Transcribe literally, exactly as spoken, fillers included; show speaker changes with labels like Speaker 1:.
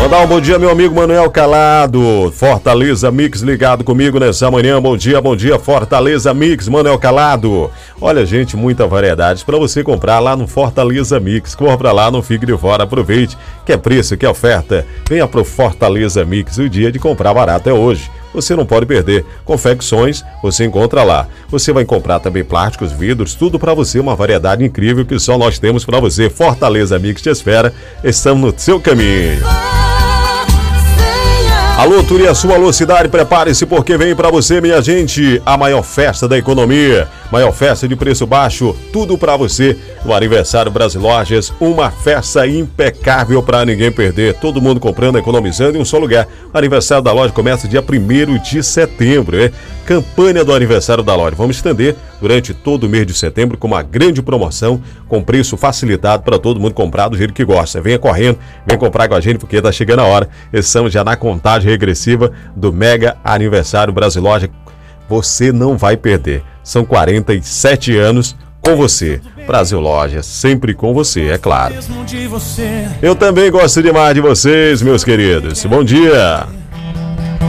Speaker 1: Mandar um bom dia, meu amigo Manuel Calado, Fortaleza Mix, ligado comigo nessa manhã. Bom dia, bom dia, Fortaleza Mix, Manuel Calado. Olha, gente, muita variedade para você comprar lá no Fortaleza Mix. Corra pra lá, não fique de fora, aproveite. Quer preço, quer oferta? Venha pro Fortaleza Mix, o dia de comprar barato é hoje. Você não pode perder. Confecções você encontra lá. Você vai comprar também plásticos, vidros, tudo para você, uma variedade incrível que só nós temos para você. Fortaleza Mix te espera, estamos no seu caminho. Alô, Turiaçu, alô, cidade, prepare-se porque vem pra você, minha gente, a maior festa da economia, maior festa de preço baixo, tudo pra você no aniversário Brasilojas, uma festa impecável pra ninguém perder, todo mundo comprando, economizando em um só lugar. O aniversário da loja começa dia primeiro de setembro, é? Campanha do aniversário da loja, vamos estender durante todo o mês de setembro com uma grande promoção, com preço facilitado para todo mundo comprar do jeito que gosta. Venha correndo, vem comprar com a gente porque tá chegando a hora. Estamos já na contagem regressiva do mega aniversário Brasiloja. Você não vai perder. São quarenta e sete anos com você. Brasiloja, sempre com você, é claro. Eu também gosto demais de vocês, meus queridos. Bom dia.